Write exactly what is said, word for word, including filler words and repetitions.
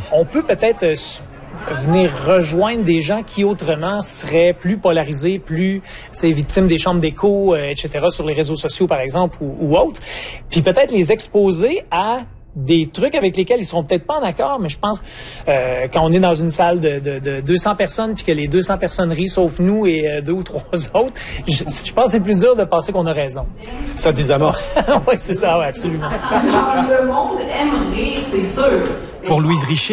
on peut peut-être euh, venir rejoindre des gens qui autrement seraient plus polarisés, plus victimes des chambres d'écho, euh, et cetera, sur les réseaux sociaux, par exemple, ou, ou autres. Puis peut-être les exposer à des trucs avec lesquels ils seront peut-être pas en accord, mais je pense euh, quand on est dans une salle de, de, de deux cents personnes puis que les deux cents personnes rient sauf nous et euh, deux ou trois autres, je, je pense que c'est plus dur de penser qu'on a raison. Ça désamorce. Oui, c'est ça, ouais, absolument. Le monde aime rire, c'est sûr. Pour Louise Richer,